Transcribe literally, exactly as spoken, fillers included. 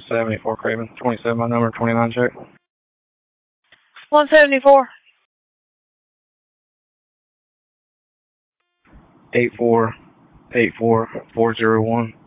seventy-four Craven. twenty-seven, my number, twenty-nine check. one seventy-four. eight four eight four four zero one.